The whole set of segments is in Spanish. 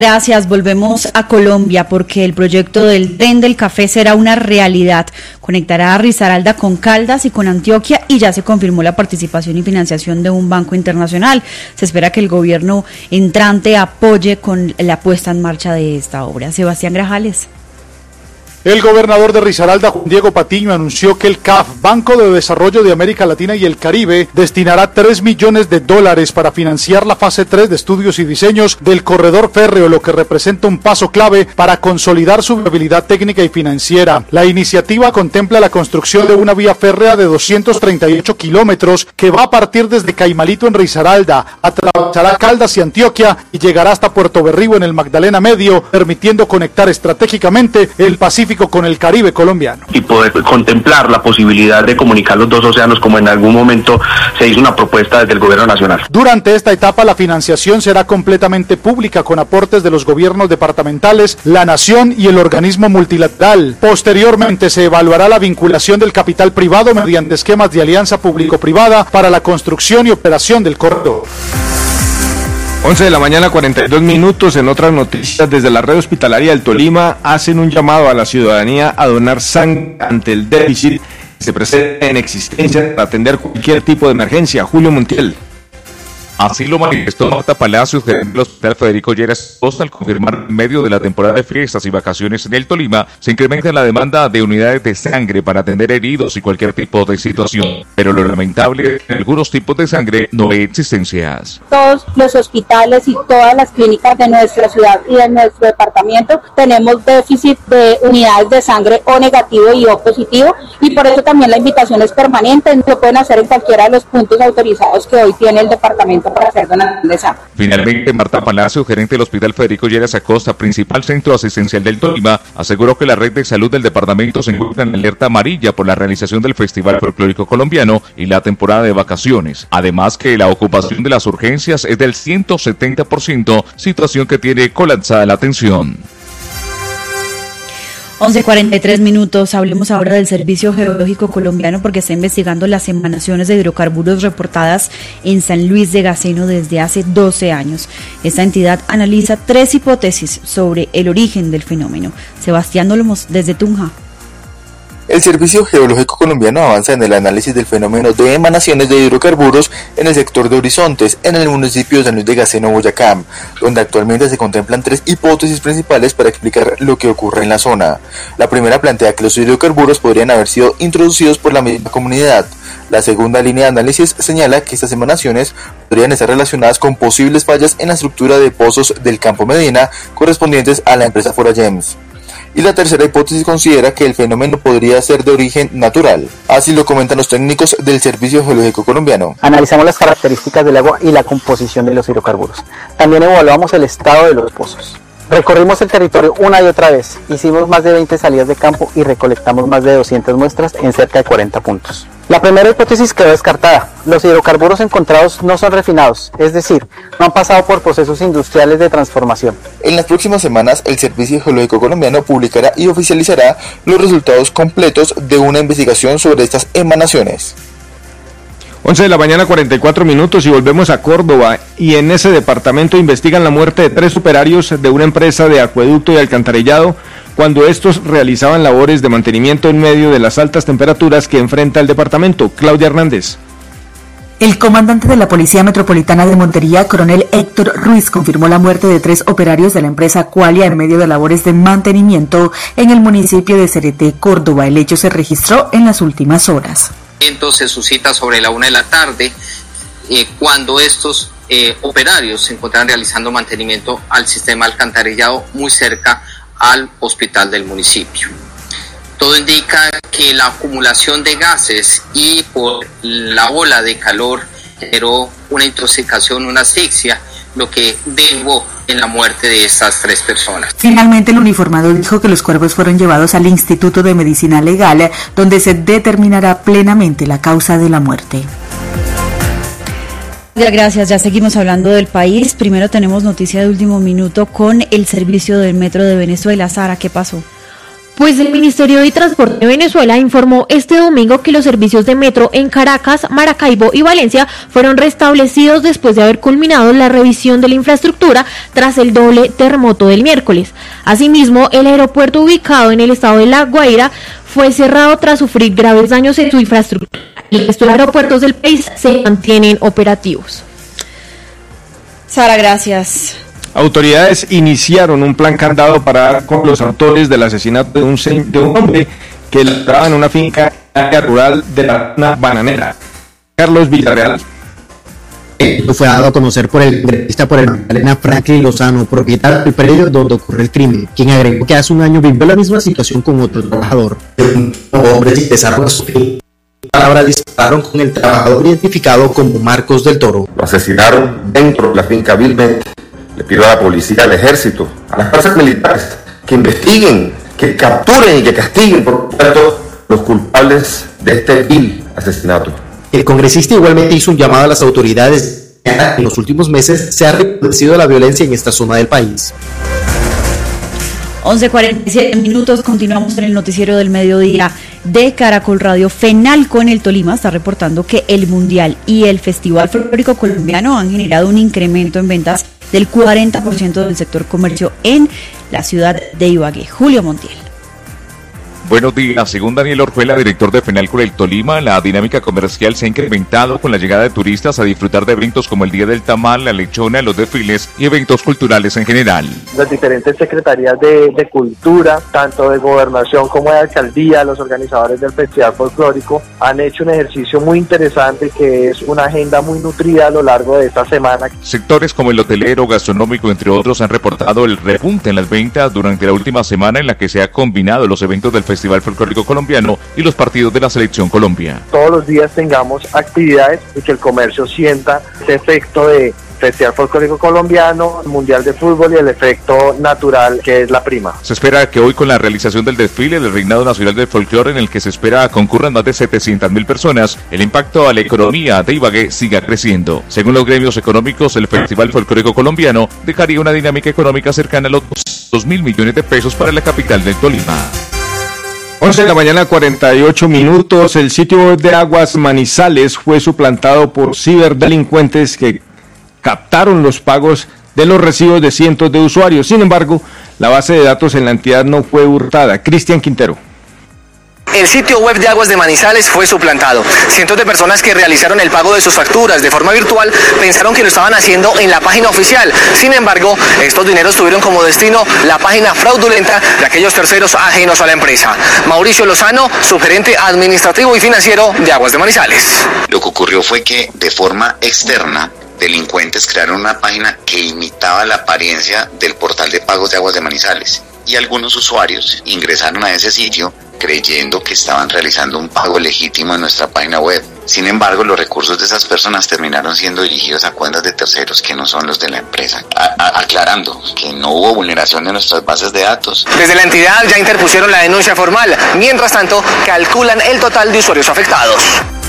Gracias, volvemos a Colombia porque el proyecto del Tren del Café será una realidad. Conectará a Risaralda con Caldas y con Antioquia y ya se confirmó la participación y financiación de un banco internacional. Se espera que el gobierno entrante apoye con la puesta en marcha de esta obra. Sebastián Grajales. El gobernador de Risaralda, Juan Diego Patiño, anunció que el CAF, Banco de Desarrollo de América Latina y el Caribe, destinará $3 millones para financiar la fase 3 de estudios y diseños del corredor férreo, lo que representa un paso clave para consolidar su viabilidad técnica y financiera. La iniciativa contempla la construcción de una vía férrea de 238 kilómetros que va a partir desde Caimalito en Risaralda, atravesará Caldas y Antioquia y llegará hasta Puerto Berrío en el Magdalena Medio, permitiendo conectar estratégicamente el Pacífico con el Caribe colombiano. Y poder contemplar la posibilidad de comunicar los dos océanos como en algún momento se hizo una propuesta desde el gobierno nacional. Durante esta etapa la financiación será completamente pública con aportes de los gobiernos departamentales, la nación y el organismo multilateral. Posteriormente se evaluará la vinculación del capital privado mediante esquemas de alianza público-privada para la construcción y operación del corredor. 11 de la mañana, 42 minutos. En otras noticias, desde la red hospitalaria del Tolima hacen un llamado a la ciudadanía a donar sangre ante el déficit que se presenta en existencia para atender cualquier tipo de emergencia. Julio Montiel. Así lo manifestó Marta Palacios, gerente del Hospital Federico Lleras Costa, al confirmar en medio de la temporada de fiestas y vacaciones en el Tolima, se incrementa la demanda de unidades de sangre para atender heridos y cualquier tipo de situación. Pero lo lamentable es que en algunos tipos de sangre no hay existencias. Todos los hospitales y todas las clínicas de nuestra ciudad y de nuestro departamento tenemos déficit de unidades de sangre O negativo y O positivo, y por eso también la invitación es permanente. Lo pueden hacer en cualquiera de los puntos autorizados que hoy tiene el departamento para hacer donación de sangre. Finalmente, Marta Palacio, gerente del Hospital Federico Lleras Acosta, principal centro asistencial del Tolima, aseguró que la red de salud del departamento se encuentra en alerta amarilla por la realización del Festival Folclórico Colombiano y la temporada de vacaciones. Además que la ocupación de las urgencias es del 170%, situación que tiene colapsada la atención. 11:43 minutos. Hablemos ahora del Servicio Geológico Colombiano porque está investigando las emanaciones de hidrocarburos reportadas en San Luis de Gaceno desde hace 12 años. Esta entidad analiza 3 hipótesis sobre el origen del fenómeno. Sebastián Olmos, desde Tunja. El Servicio Geológico Colombiano avanza en el análisis del fenómeno de emanaciones de hidrocarburos en el sector de Horizontes, en el municipio de San Luis de Gaceno, Boyacá, donde actualmente se contemplan 3 hipótesis principales para explicar lo que ocurre en la zona. La primera plantea que los hidrocarburos podrían haber sido introducidos por la misma comunidad. La segunda línea de análisis señala que estas emanaciones podrían estar relacionadas con posibles fallas en la estructura de pozos del Campo Medina correspondientes a la empresa Foragems. Y la tercera hipótesis considera que el fenómeno podría ser de origen natural. Así lo comentan los técnicos del Servicio Geológico Colombiano. Analizamos las características del agua y la composición de los hidrocarburos. También evaluamos el estado de los pozos. Recorrimos el territorio una y otra vez. Hicimos más de 20 salidas de campo y recolectamos más de 200 muestras en cerca de 40 puntos. La primera hipótesis quedó descartada. Los hidrocarburos encontrados no son refinados, es decir, no han pasado por procesos industriales de transformación. En las próximas semanas, el Servicio Geológico Colombiano publicará y oficializará los resultados completos de una investigación sobre estas emanaciones. 11 de la mañana, 44 minutos, y volvemos a Córdoba, y en ese departamento investigan la muerte de 3 operarios de una empresa de acueducto y alcantarillado cuando estos realizaban labores de mantenimiento en medio de las altas temperaturas que enfrenta el departamento. Claudia Hernández. El comandante de la Policía Metropolitana de Montería, coronel Héctor Ruiz, confirmó la muerte de 3 operarios de la empresa Qualia en medio de labores de mantenimiento en el municipio de Cereté, Córdoba. El hecho se registró en las últimas horas. Se suscita sobre la 1 de la tarde cuando estos operarios se encontraban realizando mantenimiento al sistema alcantarillado muy cerca al hospital del municipio. Todo indica que la acumulación de gases y por la ola de calor generó una intoxicación, una asfixia, lo que derivó en la muerte de estas 3 personas. Finalmente, el uniformado dijo que los cuerpos fueron llevados al Instituto de Medicina Legal, donde se determinará plenamente la causa de la muerte. Gracias, ya seguimos hablando del país. Primero tenemos noticia de último minuto con el servicio del metro de Venezuela. Sara, ¿qué pasó? Pues el Ministerio de Transporte de Venezuela informó este domingo que los servicios de metro en Caracas, Maracaibo y Valencia fueron restablecidos después de haber culminado la revisión de la infraestructura tras el doble terremoto del miércoles. Asimismo, el aeropuerto ubicado en el estado de La Guaira fue cerrado tras sufrir graves daños en su infraestructura. El resto de aeropuertos del país se mantienen operativos. Sara, gracias. Autoridades iniciaron un plan candado para dar con los autores del asesinato de un hombre que labraba en una finca en el área rural de la zona bananera. Carlos Villarreal. Esto fue dado a conocer por el periodista Magdalena Franklin Lozano, propietario del predio donde ocurrió el crimen, quien agregó que hace un año vivió la misma situación con otro trabajador. Un hombre sin desarrollo su palabras dispararon con el trabajador identificado como Marcos del Toro. Lo asesinaron dentro de la finca vilmente. Le pido a la policía, al ejército, a las fuerzas militares, que investiguen, que capturen y que castiguen por completo los culpables de este vil asesinato. El congresista igualmente hizo un llamado a las autoridades. En los últimos meses se ha recrudecido la violencia en esta zona del país. 11:47 minutos, continuamos en el noticiero del mediodía de Caracol Radio. FENALCO en el Tolima está reportando que el Mundial y el Festival Folclórico Colombiano han generado un incremento en ventas del 40% del sector comercio en la ciudad de Ibagué. Julio Montiel. Buenos días. Según Daniel Orjuela, director de FENALCO del Tolima, la dinámica comercial se ha incrementado con la llegada de turistas a disfrutar de eventos como el Día del Tamal, la Lechona, los desfiles y eventos culturales en general. Las diferentes secretarías de cultura, tanto de gobernación como de alcaldía, los organizadores del Festival Folclórico, han hecho un ejercicio muy interesante que es una agenda muy nutrida a lo largo de esta semana. Sectores como el hotelero, gastronómico, entre otros, han reportado el repunte en las ventas durante la última semana en la que se ha combinado los eventos del Festival Folclórico Colombiano y los partidos de la Selección Colombia. Todos los días tengamos actividades y que el comercio sienta ese efecto de Festival Folclórico Colombiano, Mundial de Fútbol y el efecto natural que es la prima. Se espera que hoy, con la realización del desfile del Reinado Nacional del Folclore, en el que se espera concurran más de 700.000 personas, el impacto a la economía de Ibagué siga creciendo. Según los gremios económicos, el Festival Folclórico Colombiano dejaría una dinámica económica cercana a los 2.000 millones de pesos para la capital del Tolima. 11 de la mañana, 48 minutos. El sitio web de Aguas Manizales fue suplantado por ciberdelincuentes que captaron los pagos de los recibos de cientos de usuarios. Sin embargo, la base de datos en la entidad no fue hurtada. Cristian Quintero. El sitio web de Aguas de Manizales fue suplantado. Cientos de personas que realizaron el pago de sus facturas de forma virtual pensaron que lo estaban haciendo en la página oficial. Sin embargo, estos dineros tuvieron como destino la página fraudulenta de aquellos terceros ajenos a la empresa. Mauricio Lozano, subgerente administrativo y financiero de Aguas de Manizales. Lo que ocurrió fue que de forma externa, delincuentes crearon una página que imitaba la apariencia del portal de pagos de Aguas de Manizales y algunos usuarios ingresaron a ese sitio creyendo que estaban realizando un pago legítimo en nuestra página web. Sin embargo, los recursos de esas personas terminaron siendo dirigidos a cuentas de terceros que no son los de la empresa. Aclarando que no hubo vulneración de nuestras bases de datos. Desde la entidad ya interpusieron la denuncia formal. Mientras tanto, calculan el total de usuarios afectados.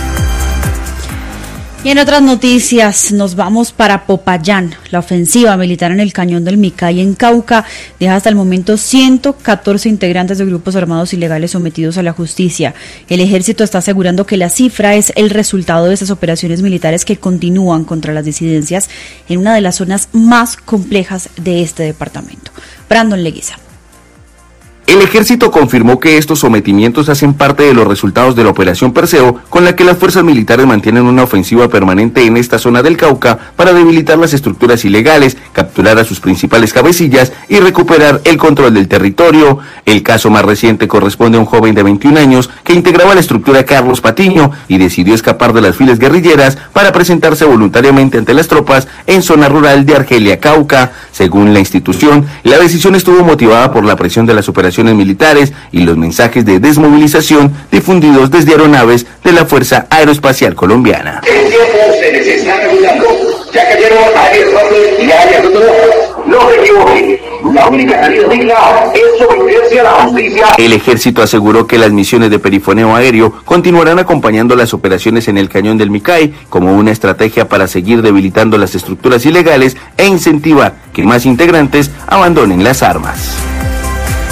Y en otras noticias nos vamos para Popayán. La ofensiva militar en el cañón del Micay en Cauca deja hasta el momento 114 integrantes de grupos armados ilegales sometidos a la justicia. El ejército está asegurando que la cifra es el resultado de esas operaciones militares que continúan contra las disidencias en una de las zonas más complejas de este departamento. Brandon Leguiza. El ejército confirmó que estos sometimientos hacen parte de los resultados de la Operación Perseo, con la que las fuerzas militares mantienen una ofensiva permanente en esta zona del Cauca para debilitar las estructuras ilegales, capturar a sus principales cabecillas y recuperar el control del territorio. El caso más reciente corresponde a un joven de 21 años que integraba la estructura Carlos Patiño y decidió escapar de las filas guerrilleras para presentarse voluntariamente ante las tropas en zona rural de Argelia, Cauca. Según la institución, la decisión estuvo motivada por la presión de las operaciones militares y los mensajes de desmovilización difundidos desde aeronaves de la Fuerza Aeroespacial Colombiana. El tiempo se les está regulando. Ya cayeron áreas robles y áreas rojas. No se equivoquen. La única salida digna es someterse a la justicia. El ejército aseguró que las misiones de perifoneo aéreo continuarán acompañando las operaciones en el cañón del Micay como una estrategia para seguir debilitando las estructuras ilegales e incentivar que más integrantes abandonen las armas.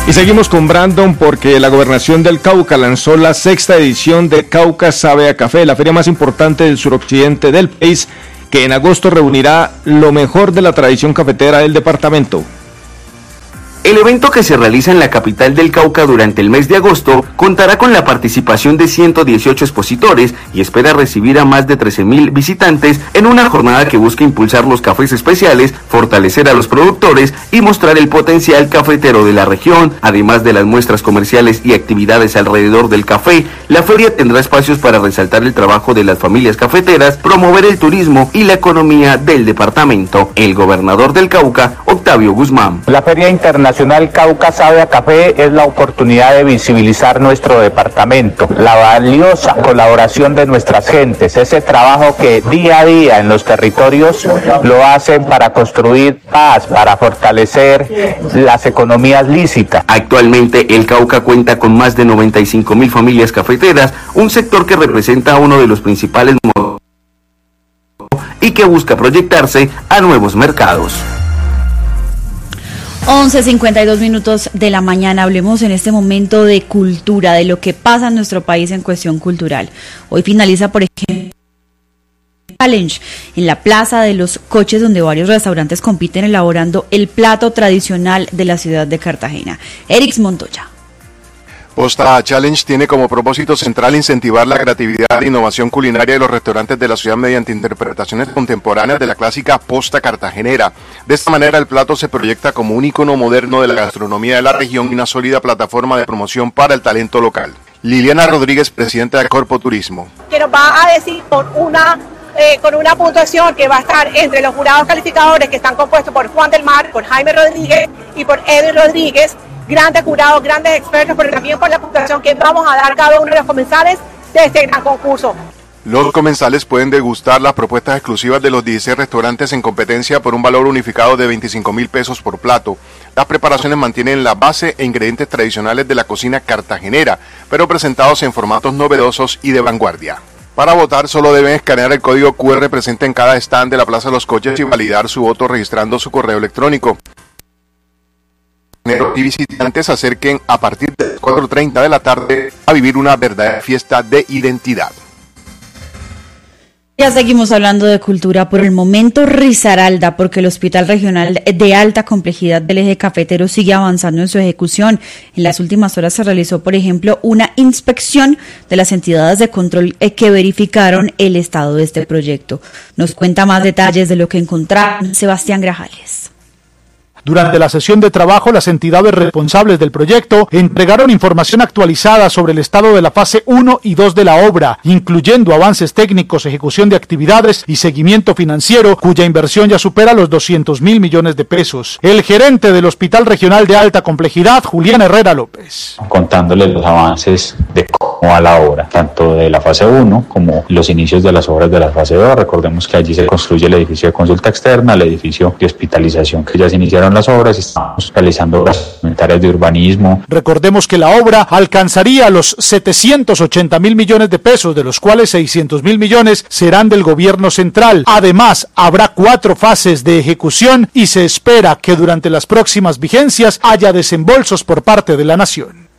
Y seguimos con Brandon porque la Gobernación del Cauca lanzó la 6ª edición de Cauca Sabe a Café, la feria más importante del suroccidente del país, que en agosto reunirá lo mejor de la tradición cafetera del departamento. El evento, que se realiza en la capital del Cauca durante el mes de agosto, contará con la participación de 118 expositores y espera recibir a más de 13.000 visitantes en una jornada que busca impulsar los cafés especiales, fortalecer a los productores y mostrar el potencial cafetero de la región. Además de las muestras comerciales y actividades alrededor del café, la feria tendrá espacios para resaltar el trabajo de las familias cafeteras, promover el turismo y la economía del departamento. El gobernador del Cauca, Octavio Guzmán. La Feria Internacional Cauca Sabe a Café es la oportunidad de visibilizar nuestro departamento, la valiosa colaboración de nuestras gentes, ese trabajo que día a día en los territorios lo hacen para construir paz, para fortalecer las economías lícitas. Actualmente el Cauca cuenta con más de 95.000 familias cafeteras, un sector que representa uno de los principales y que busca proyectarse a nuevos mercados. 11:52 de la mañana. Hablemos en este momento de cultura, de lo que pasa en nuestro país en cuestión cultural. Hoy finaliza, por ejemplo, Challenge en la Plaza de los Coches, donde varios restaurantes compiten elaborando el plato tradicional de la ciudad de Cartagena. Erix Montoya. Posta Challenge tiene como propósito central incentivar la creatividad e innovación culinaria de los restaurantes de la ciudad mediante interpretaciones contemporáneas de la clásica posta cartagenera. De esta manera, el plato se proyecta como un ícono moderno de la gastronomía de la región y una sólida plataforma de promoción para el talento local. Liliana Rodríguez, presidenta de Corpo Turismo. Que nos va a decir con una puntuación que va a estar entre los jurados calificadores, que están compuestos por Juan del Mar, por Jaime Rodríguez y por Edwin Rodríguez, grandes jurados, grandes expertos, pero también por la puntuación que vamos a dar cada uno de los comensales de este gran concurso. Los comensales pueden degustar las propuestas exclusivas de los 16 restaurantes en competencia por un valor unificado de 25.000 pesos por plato. Las preparaciones mantienen la base e ingredientes tradicionales de la cocina cartagenera, pero presentados en formatos novedosos y de vanguardia. Para votar solo deben escanear el código QR presente en cada stand de la Plaza de los Coches y validar su voto registrando su correo electrónico. Y visitantes se acerquen a partir de las 4:30 de la tarde a vivir una verdadera fiesta de identidad. Ya seguimos hablando de cultura. Por el momento, Risaralda, porque el Hospital Regional de Alta Complejidad del Eje Cafetero sigue avanzando en su ejecución. En las últimas horas se realizó, por ejemplo, una inspección de las entidades de control que verificaron el estado de este proyecto. Nos cuenta más detalles de lo que encontraron Sebastián Grajales. Durante la sesión de trabajo, las entidades responsables del proyecto entregaron información actualizada sobre el estado de la fase 1 y 2 de la obra, incluyendo avances técnicos, ejecución de actividades y seguimiento financiero, cuya inversión ya supera los 200.000 millones de pesos. El gerente del Hospital Regional de Alta Complejidad, Julián Herrera López. Contándoles los avances de cómo va la obra, tanto de la fase 1 como los inicios de las obras de la fase 2. Recordemos que allí se construye el edificio de consulta externa, el edificio de hospitalización que ya se iniciaron las obras y estamos realizando obras complementarias de urbanismo. Recordemos que la obra alcanzaría los 780.000 millones de pesos, de los cuales 600.000 millones serán del gobierno central. Además, habrá 4 fases de ejecución y se espera que durante las próximas vigencias haya desembolsos por parte de la nación.